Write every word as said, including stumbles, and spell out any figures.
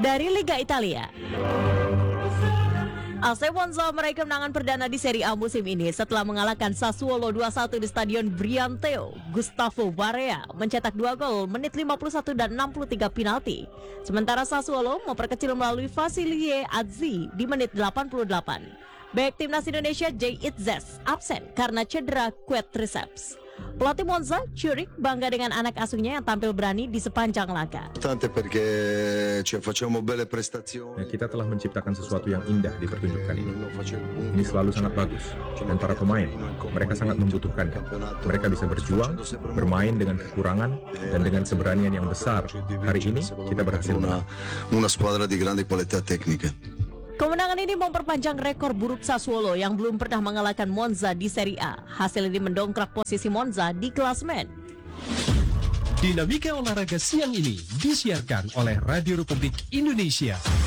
Dari Liga Italia, A C Monza meraih kemenangan perdana di Serie A musim ini setelah mengalahkan Sassuolo dua satu di Stadion Brianteo. Gustavo Barea mencetak dua gol menit lima puluh satu dan enam puluh tiga penalti. Sementara Sassuolo memperkecil melalui Vasilie Azzi di menit delapan puluh delapan. Bek timnas Indonesia Jay Itzes absen karena cedera quadriceps. Pelatih Monza, Zurich, bangga dengan anak asuhnya yang tampil berani di sepanjang laga. Ya, kita telah menciptakan sesuatu yang indah di pertunjukan ini. Ini selalu sangat bagus. Dan para pemain, mereka sangat membutuhkannya. Mereka bisa berjuang, bermain dengan kekurangan, dan dengan keberanian yang besar. Hari ini, kita berhasil menang. Una squadra di grande qualità tecnica. Kemenangan ini memperpanjang rekor buruk Sassuolo yang belum pernah mengalahkan Monza di Serie A. Hasil ini mendongkrak posisi Monza di klasemen. Dinamika olahraga siang ini disiarkan oleh Radio Republik Indonesia.